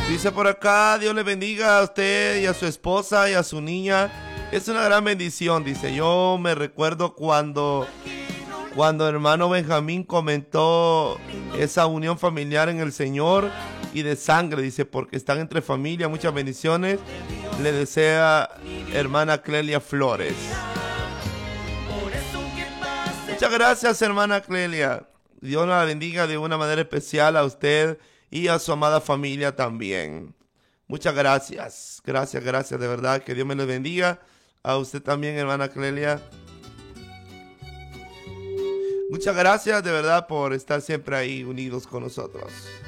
Dice por acá, Dios le bendiga a usted y a su esposa y a su niña. Es una gran bendición, dice. Yo me recuerdo cuando hermano Benjamín comentó esa unión familiar en el Señor y de sangre, dice, porque están entre familia. Muchas bendiciones. Le desea hermana Clelia Flores. Muchas gracias, hermana Clelia. Dios la bendiga de una manera especial a usted y a su amada familia también. Muchas gracias. Gracias, de verdad. Que Dios me le bendiga. A usted también, hermana Clelia. Muchas gracias, de verdad, por estar siempre ahí unidos con nosotros.